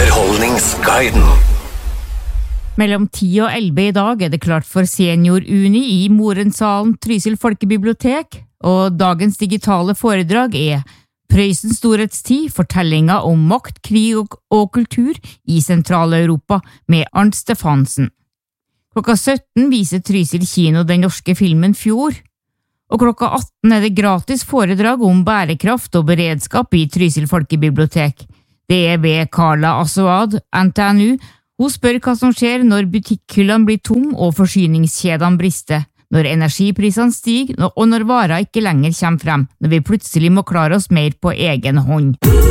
Underholdningsguiden. Mellom 10 og 11 i dag det klart for Senior-Uni i Morensalen Trysil Folkebibliotek, og dagens digitale foredrag Prøysens storhetstid, fortellinger om makt, krig og kultur i Sentral-Europa med Arnt Stefansen. Klokka 17 viser Trysil kino den norske filmen Fjord, og klokka 18 det gratis foredrag om bærekraft og beredskap i Trysil Folkebibliotek. Det ved Carla Assoad, NTNU. Hun spør hva som skjer når butikkhyllene blir tom og forsyningskjedene brister, når energiprisene stiger og når varer ikke lenger kommer frem, når vi plutselig må klare oss mer på egen hånd.